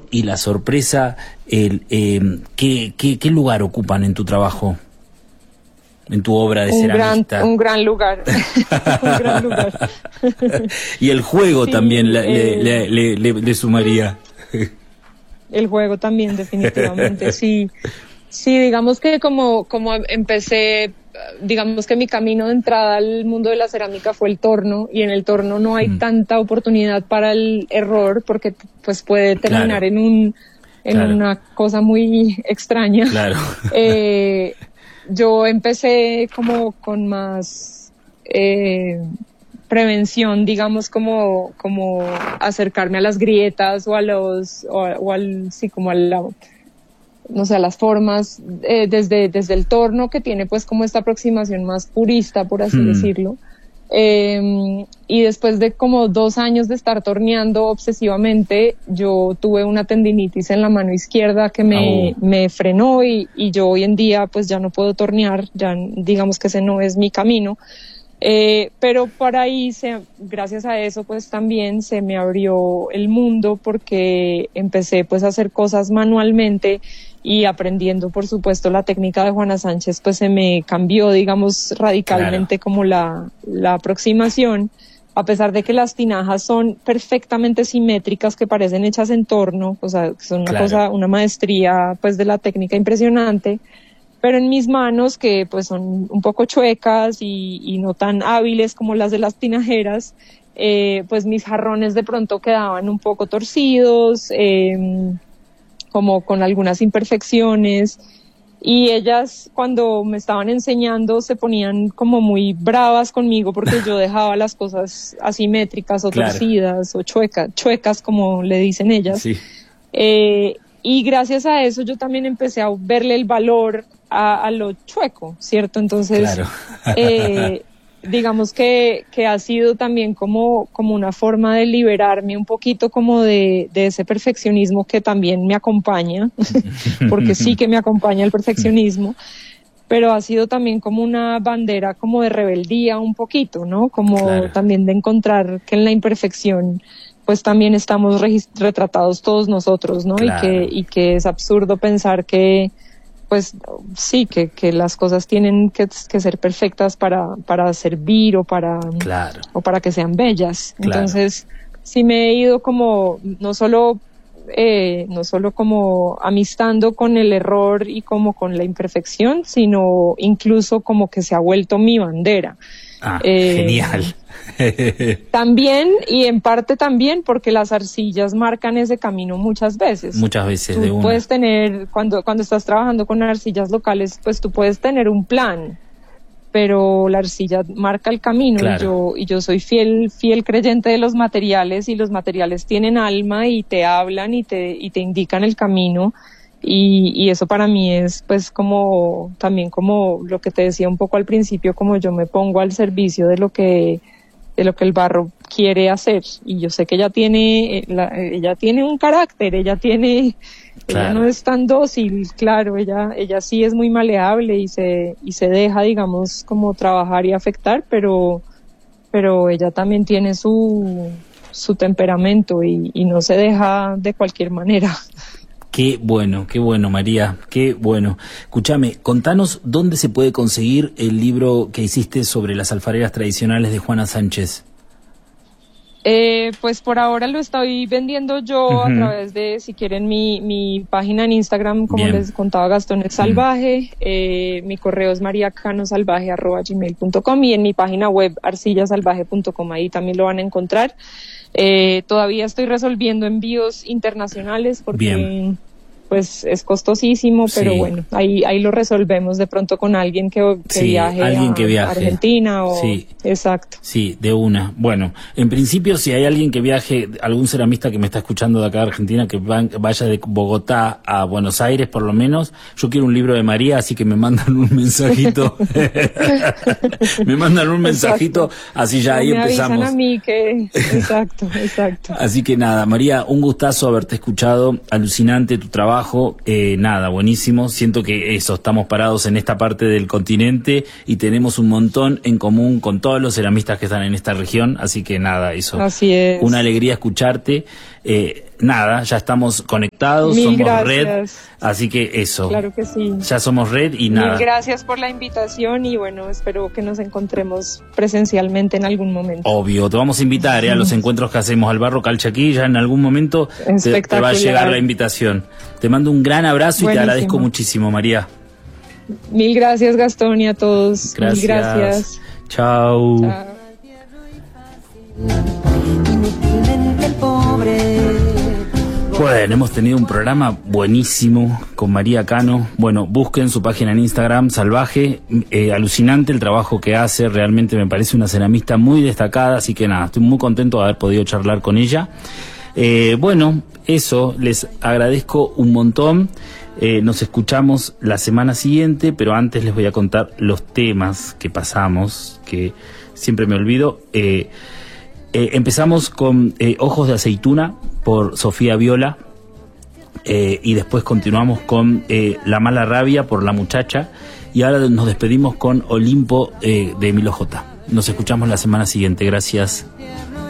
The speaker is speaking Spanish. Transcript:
y la sorpresa, ¿qué lugar ocupan en tu trabajo? En tu obra de ceramista. Un gran lugar. Un gran lugar. Y el juego sí, también le sumaría. El juego también, definitivamente, sí. Sí, digamos que como empecé, digamos que mi camino de entrada al mundo de la cerámica fue el torno, y en el torno no hay tanta oportunidad para el error, porque pues puede terminar en una cosa muy extraña. Claro. Yo empecé como con más prevención, digamos, como acercarme a las grietas o a las formas desde el torno, que tiene pues como esta aproximación más purista, por así decirlo. Y después de como 2 años de estar torneando obsesivamente, yo tuve una tendinitis en la mano izquierda que me frenó, y yo hoy en día pues ya no puedo tornear, ya digamos que ese no es mi camino. Pero por ahí, gracias a eso, pues también se me abrió el mundo, porque empecé pues a hacer cosas manualmente, y aprendiendo, por supuesto, la técnica de Juana Sánchez, pues se me cambió, digamos, radicalmente como la aproximación, a pesar de que las tinajas son perfectamente simétricas, que parecen hechas en torno, o sea, son una maestría pues de la técnica impresionante. Pero en mis manos, que pues son un poco chuecas y no tan hábiles como las de las tinajeras, pues mis jarrones de pronto quedaban un poco torcidos, como con algunas imperfecciones, y ellas, cuando me estaban enseñando, se ponían como muy bravas conmigo porque yo dejaba las cosas asimétricas o torcidas o chuecas como le dicen ellas. Sí. Y gracias a eso yo también empecé a verle el valor a lo chueco, ¿cierto? Entonces, digamos que ha sido también como una forma de liberarme un poquito como de ese perfeccionismo que también me acompaña, porque sí que me acompaña el perfeccionismo, pero ha sido también como una bandera como de rebeldía un poquito, ¿no? Como también de encontrar que en la imperfección pues también estamos retratados todos nosotros, ¿no? Y que es absurdo pensar que pues sí, que las cosas tienen que ser perfectas para servir o para que sean bellas. Entonces, sí me he ido como, no solo como amistando con el error y como con la imperfección, sino incluso como que se ha vuelto mi bandera. Genial. También, y en parte también, porque las arcillas marcan ese camino muchas veces. Muchas veces, tú puedes tener, cuando estás trabajando con arcillas locales, pues tú puedes tener un plan, pero la arcilla marca el camino. Y yo soy fiel creyente de los materiales, y los materiales tienen alma y te hablan y te indican el camino. Y eso para mí es pues como también como lo que te decía un poco al principio, como yo me pongo al servicio de lo que el barro quiere hacer, y yo sé que ella tiene un carácter, ella no es tan dócil, ella sí es muy maleable y se deja, digamos, como trabajar y afectar, pero ella también tiene su temperamento y no se deja de cualquier manera. Qué bueno, María, qué bueno. Escúchame, contanos dónde se puede conseguir el libro que hiciste sobre las alfareras tradicionales de Juana Sánchez. Pues por ahora lo estoy vendiendo yo a través de, si quieren, mi página en Instagram, como les contaba, Gastón el Salvaje. Mi correo es mariacanosalvaje@gmail.com, y en mi página web arcillasalvaje.com, ahí también lo van a encontrar. Todavía estoy resolviendo envíos internacionales porque pues es costosísimo, pero bueno, ahí lo resolvemos de pronto con alguien que viaje a Argentina o... Exacto. Sí, de una. Bueno, en principio, si hay alguien que viaje, algún ceramista que me está escuchando de acá de Argentina, que vaya de Bogotá a Buenos Aires por lo menos, yo quiero un libro de María, así que me mandan un mensajito. Me mandan un mensajito, así ya ahí empezamos. Me avisan a mí que... Exacto. Así que nada, María, un gustazo haberte escuchado, alucinante tu trabajo. Nada, buenísimo. Siento que estamos parados en esta parte del continente y tenemos un montón en común con todos los ceramistas que están en esta región, así que nada, eso. Así es. Una alegría escucharte. nada, ya estamos conectados, Mil somos gracias. red, así que eso. Claro que sí. Ya somos red y nada. Mil gracias por la invitación y bueno, espero que nos encontremos presencialmente en algún momento. Obvio, te vamos a invitar a los encuentros que hacemos al Barro Calchaquí, ya en algún momento te va a llegar la invitación. Te mando un gran abrazo y te agradezco muchísimo, María. Mil gracias, Gastón, y a todos. Gracias. Mil gracias. Chao. Bueno, hemos tenido un programa buenísimo con María Cano. Bueno, busquen su página en Instagram, Salvaje. Alucinante el trabajo que hace, realmente me parece una ceramista muy destacada, así que nada, estoy muy contento de haber podido charlar con ella. Bueno, eso, les agradezco un montón. Nos escuchamos la semana siguiente, pero antes les voy a contar los temas que pasamos, que siempre me olvido. Empezamos con Ojos de Aceituna por Sofía Viola, y después continuamos con La Mala Rabia por La Muchacha, y ahora nos despedimos con Olimpo de Emilio J. Nos escuchamos la semana siguiente. Gracias.